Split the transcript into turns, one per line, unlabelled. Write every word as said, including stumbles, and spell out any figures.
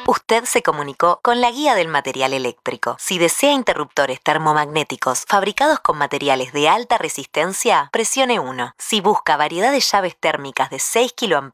Usted se comunicó con la guía del material eléctrico. Si desea interruptores termomagnéticos fabricados con materiales de alta resistencia, presione uno. Si busca variedad de llaves térmicas de seis kiloamperios